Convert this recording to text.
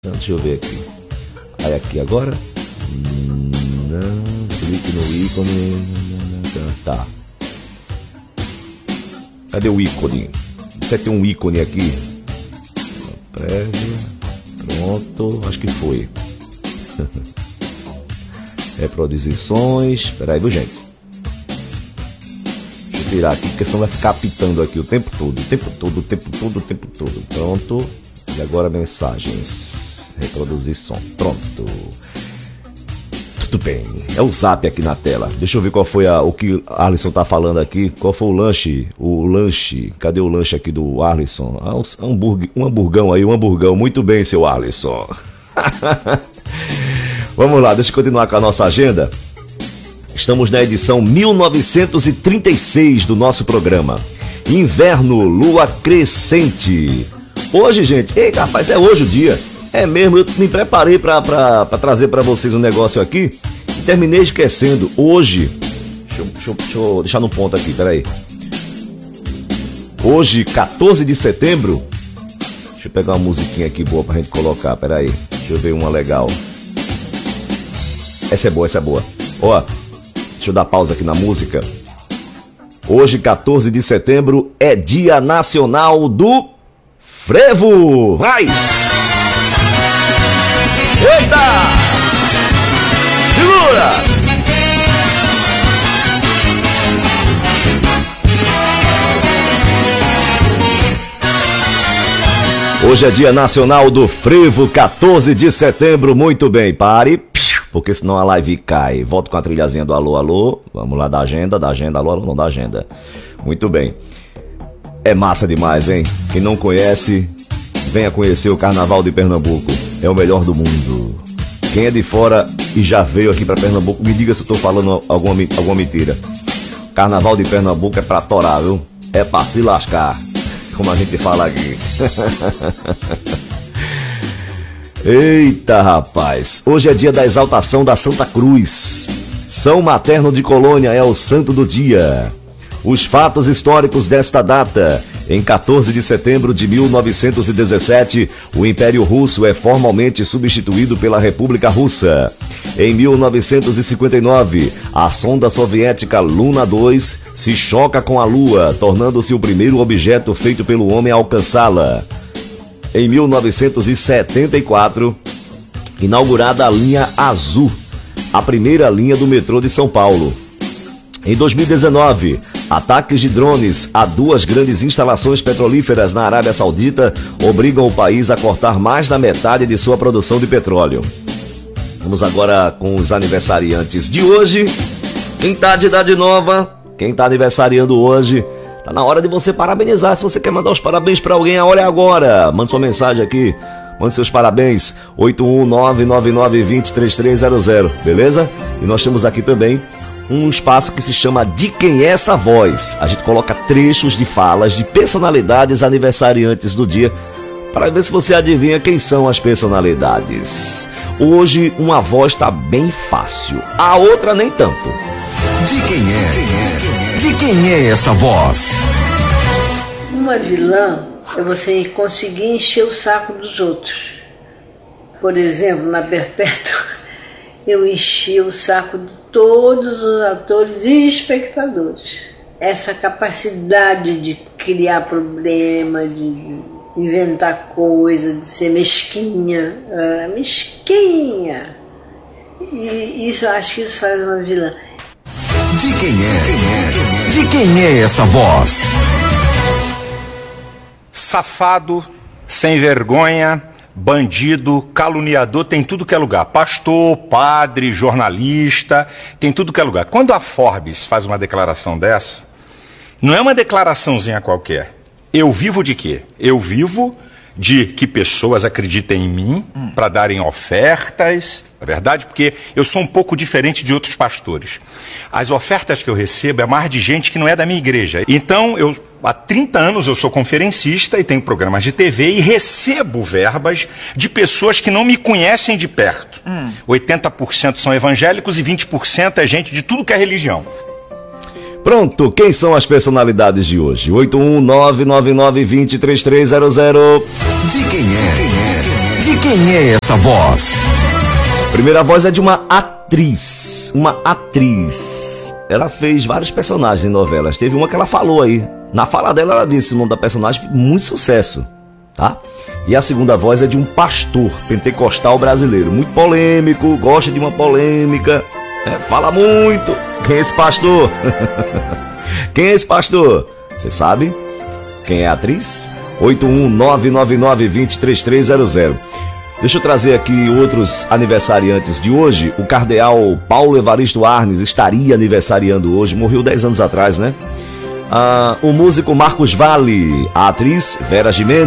Deixa eu ver aqui. Aí aqui agora. Não, clique no ícone. Tá. Cadê o ícone? Você tem um ícone aqui. Prévio. Pronto, acho que foi. Reproduzições. Espera aí, viu, gente? Deixa eu tirar aqui, porque senão vai ficar apitando aqui o tempo todo. Pronto. E agora mensagens. Reproduzir som. Pronto. Tudo bem. É o zap aqui na tela. Deixa eu ver qual foi o que Arlisson tá falando aqui. Qual foi o lanche? O lanche. Cadê o lanche aqui do Arlisson? Um hamburgão aí, um hamburgão. Muito bem, seu Arlisson. Vamos lá, deixa eu continuar com a nossa agenda. Estamos na edição 1936 do nosso programa. Inverno, lua crescente. Hoje, gente, eita, rapaz, é hoje o dia. É mesmo, eu me preparei pra trazer pra vocês um negócio aqui e terminei esquecendo. Hoje, deixa eu deixar no ponto aqui, peraí. Hoje, 14 de setembro, deixa eu pegar uma musiquinha aqui boa pra gente colocar, peraí. Deixa eu ver uma legal. Essa é boa. Ó, deixa eu dar pausa aqui na música. Hoje, 14 de setembro, é Dia Nacional do Frevo. Vai! Eita! Segura! Hoje é Dia Nacional do Frevo, 14 de setembro. Muito bem, pare, porque senão a live cai. Volto com a trilhazinha do alô, alô. Vamos lá, da agenda, alô, alô, não da agenda. Muito bem. É massa demais, hein? Quem não conhece, venha conhecer o Carnaval de Pernambuco. É o melhor do mundo. Quem é de fora e já veio aqui pra Pernambuco, me diga se eu tô falando alguma mentira. Carnaval de Pernambuco é pra torar, viu? É pra se lascar, como a gente fala aqui. Eita, rapaz. Hoje é dia da exaltação da Santa Cruz. São Materno de Colônia é o santo do dia. Os fatos históricos desta data. Em 14 de setembro de 1917, o Império Russo é formalmente substituído pela República Russa. Em 1959, a sonda soviética Luna 2 se choca com a Lua, tornando-se o primeiro objeto feito pelo homem a alcançá-la. Em 1974, inaugurada a linha Azul, a primeira linha do metrô de São Paulo. Em 2019, ataques de drones a duas grandes instalações petrolíferas na Arábia Saudita obrigam o país a cortar mais da metade de sua produção de petróleo. Vamos agora com os aniversariantes de hoje. Quem tá de idade nova, quem tá aniversariando hoje, tá na hora de você parabenizar. Se você quer mandar os parabéns pra alguém, a hora é agora. Manda sua mensagem aqui, mande seus parabéns, 81999203300, beleza? E nós temos aqui também um espaço que se chama De Quem é Essa Voz. A gente coloca trechos de falas de personalidades aniversariantes do dia para ver se você adivinha quem são as personalidades. Hoje uma voz tá bem fácil, a outra nem tanto. De quem é? De quem é essa voz? Uma vilã é você conseguir encher o saco dos outros. Por exemplo, na Perpétua, eu enchi o saco de todos os atores e espectadores. Essa capacidade de criar problema, de inventar coisa, de ser mesquinha. E isso, acho que isso faz uma vilã. De quem é? De quem é essa voz? Safado, sem vergonha, bandido, caluniador, tem tudo que é lugar. Pastor, padre, jornalista, tem tudo que é lugar. Quando a Forbes faz uma declaração dessa, não é uma declaraçãozinha qualquer. Eu vivo de quê? Eu vivo de que pessoas acreditem em mim para darem ofertas, na verdade, porque eu sou um pouco diferente de outros pastores. As ofertas que eu recebo é mais de gente que não é da minha igreja. Então, há 30 anos eu sou conferencista e tenho programas de TV e recebo verbas de pessoas que não me conhecem de perto. 80% são evangélicos e 20% é gente de tudo que é religião. Pronto, quem são as personalidades de hoje? 81999203300. De quem é? De quem é essa voz? Primeira voz é de uma atriz. Uma atriz. Ela fez vários personagens em novelas. Teve uma que ela falou aí. Na fala dela, ela disse o nome da personagem, muito sucesso, tá? E a segunda voz é de um pastor pentecostal brasileiro. Muito polêmico, gosta de uma polêmica. Fala muito. Quem é esse pastor? Quem é esse pastor? Você sabe? Quem é a atriz? 81999203300. Deixa eu trazer aqui outros aniversariantes de hoje. O cardeal Paulo Evaristo Arnes estaria aniversariando hoje. Morreu 10 anos atrás, né? O músico Marcos Valle. A atriz Vera Giménez.